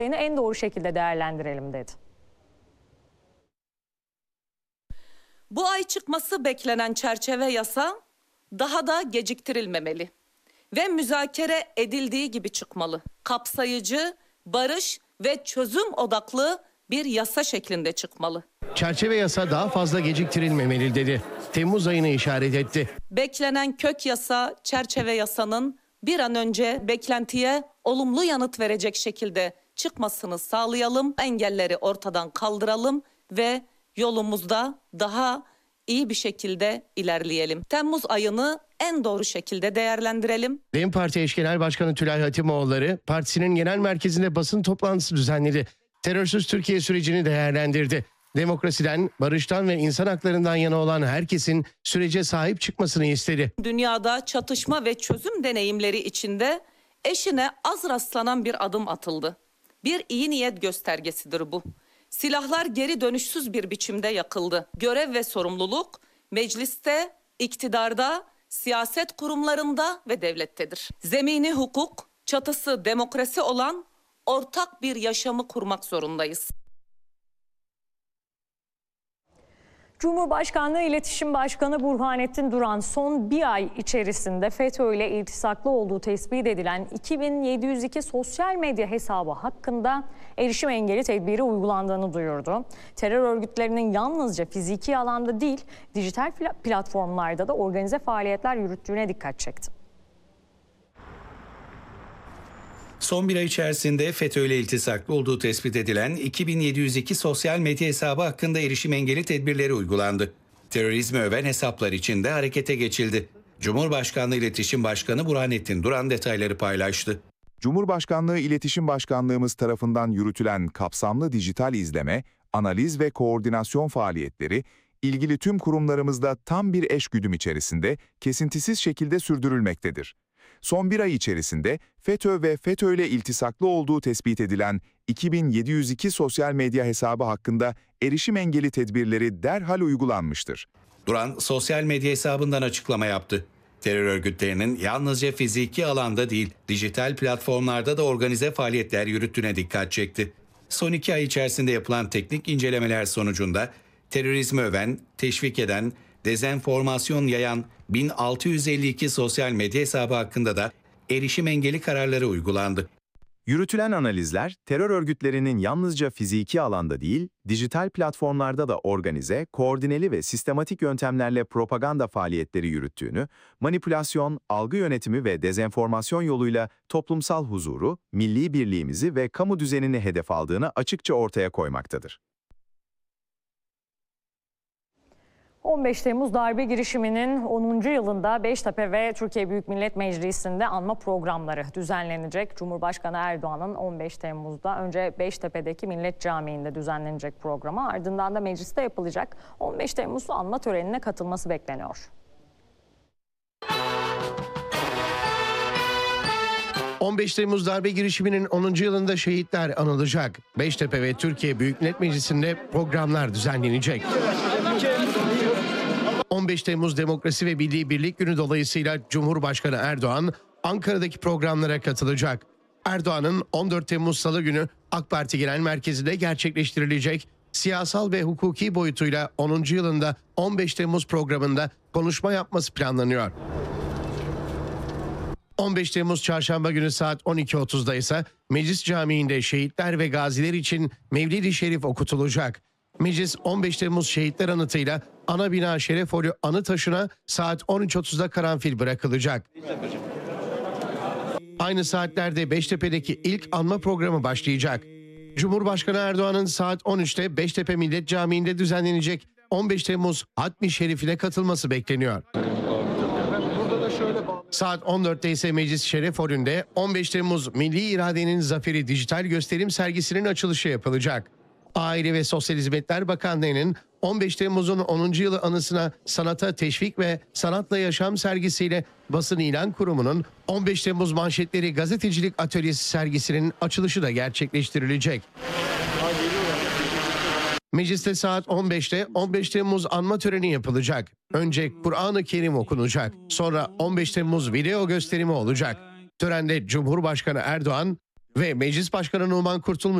en doğru şekilde değerlendirelim dedi. Bu ay çıkması beklenen çerçeve yasa daha da geciktirilmemeli ve müzakere edildiği gibi çıkmalı. Kapsayıcı, barış ve çözüm odaklı bir yasa şeklinde çıkmalı. Çerçeve yasa daha fazla geciktirilmemeli dedi. Temmuz ayını işaret etti. Beklenen kök yasa, çerçeve yasanın bir an önce beklentiye olumlu yanıt verecek şekilde çıkmasını sağlayalım. Engelleri ortadan kaldıralım ve yolumuzda daha iyi bir şekilde ilerleyelim. Temmuz ayını en doğru şekilde değerlendirelim. DEM Parti Eş Genel Başkanı Tülay Hatimoğulları partisinin genel merkezinde basın toplantısı düzenledi. Terörsüz Türkiye sürecini değerlendirdi. Demokrasiden, barıştan ve insan haklarından yana olan herkesin sürece sahip çıkmasını istedi. Dünyada çatışma ve çözüm deneyimleri içinde eşine az rastlanan bir adım atıldı. Bir iyi niyet göstergesidir bu. Silahlar geri dönüşsüz bir biçimde yakıldı. Görev ve sorumluluk mecliste, iktidarda, siyaset kurumlarında ve devlettedir. Zemini hukuk, çatısı demokrasi olan ortak bir yaşamı kurmak zorundayız. Cumhurbaşkanlığı İletişim Başkanı Burhanettin Duran son bir ay içerisinde FETÖ ile iltisaklı olduğu tespit edilen 2702 sosyal medya hesabı hakkında erişim engeli tedbiri uygulandığını duyurdu. Terör örgütlerinin yalnızca fiziki alanda değil, dijital platformlarda da organize faaliyetler yürüttüğüne dikkat çekti. Son bir ay içerisinde FETÖ ile iltisaklı olduğu tespit edilen 2702 sosyal medya hesabı hakkında erişim engeli tedbirleri uygulandı. Terörizmi öven hesaplar için de harekete geçildi. Cumhurbaşkanlığı İletişim Başkanı Burhanettin Duran detayları paylaştı. Cumhurbaşkanlığı İletişim Başkanlığımız tarafından yürütülen kapsamlı dijital izleme, analiz ve koordinasyon faaliyetleri, ilgili tüm kurumlarımızda tam bir eşgüdüm içerisinde kesintisiz şekilde sürdürülmektedir. Son bir ay içerisinde FETÖ ve FETÖ ile iltisaklı olduğu tespit edilen 2702 sosyal medya hesabı hakkında erişim engeli tedbirleri derhal uygulanmıştır. Duran sosyal medya hesabından açıklama yaptı. Terör örgütlerinin yalnızca fiziki alanda değil, dijital platformlarda da organize faaliyetler yürüttüğüne dikkat çekti. Son 2 ay içerisinde yapılan teknik incelemeler sonucunda terörizmi öven, teşvik eden, dezenformasyon yayan 1652 sosyal medya hesabı hakkında da erişim engeli kararları uygulandı. Yürütülen analizler, terör örgütlerinin yalnızca fiziki alanda değil, dijital platformlarda da organize, koordineli ve sistematik yöntemlerle propaganda faaliyetleri yürüttüğünü, manipülasyon, algı yönetimi ve dezenformasyon yoluyla toplumsal huzuru, milli birliğimizi ve kamu düzenini hedef aldığını açıkça ortaya koymaktadır. 15 Temmuz darbe girişiminin 10. yılında Beştepe ve Türkiye Büyük Millet Meclisi'nde anma programları düzenlenecek. Cumhurbaşkanı Erdoğan'ın 15 Temmuz'da önce Beştepe'deki Millet Camii'nde düzenlenecek programa, ardından da mecliste yapılacak 15 Temmuz anma törenine katılması bekleniyor. ...15 Temmuz darbe girişiminin 10. yılında şehitler anılacak. Beştepe ve Türkiye Büyük Millet Meclisi'nde programlar düzenlenecek. 15 Temmuz Demokrasi ve Milli Birlik Günü dolayısıyla Cumhurbaşkanı Erdoğan Ankara'daki programlara katılacak. Erdoğan'ın 14 Temmuz Salı günü AK Parti Genel Merkezi'nde gerçekleştirilecek siyasal ve hukuki boyutuyla 10. yılında 15 Temmuz programında konuşma yapması planlanıyor. 15 Temmuz Çarşamba günü saat 12.30'da ise Meclis Camii'nde şehitler ve gaziler için Mevlid-i Şerif okutulacak. Meclis 15 Temmuz şehitler anıtıyla ana bina Şerefolü anı taşına saat 13.30'da karanfil bırakılacak. Aynı saatlerde Beştepe'deki ilk anma programı başlayacak. Cumhurbaşkanı Erdoğan'ın saat 13'te Beştepe Millet Camii'nde düzenlenecek 15 Temmuz Hatmi Şerif'ine katılması bekleniyor. Saat 14'te ise Meclis Şerefolü'nde 15 Temmuz Milli İradenin Zaferi dijital gösterim sergisinin açılışı yapılacak. Aile ve Sosyal Hizmetler Bakanlığı'nın 15 Temmuz'un 10. yılı anısına sanata teşvik ve sanatla yaşam sergisiyle Basın İlan Kurumu'nun 15 Temmuz manşetleri gazetecilik atölyesi sergisinin açılışı da gerçekleştirilecek. Mecliste saat 15'te 15 Temmuz anma töreni yapılacak. Önce Kur'an-ı Kerim okunacak. Sonra 15 Temmuz video gösterimi olacak. Törende Cumhurbaşkanı Erdoğan, Ve Meclis Başkanı Numan Kurtulmuş